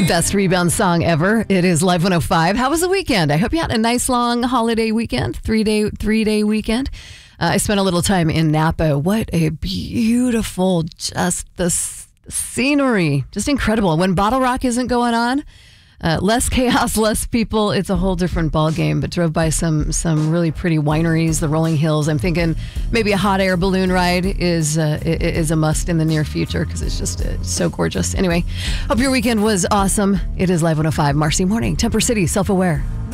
Best rebound song ever. It is Live 105. How was the weekend? I hope you had a nice long holiday weekend, three-day weekend. I spent a little time in Napa. What a beautiful, just the scenery. Just incredible. When Bottle Rock isn't going on, less chaos, less people. It's a whole different ball game. But drove by some really pretty wineries, the rolling hills. I'm thinking maybe a hot air balloon ride is a must in the near future because it's just so gorgeous. Anyway, hope your weekend was awesome. It is Live 105, Marcy Morning, Temper City, Self-Aware.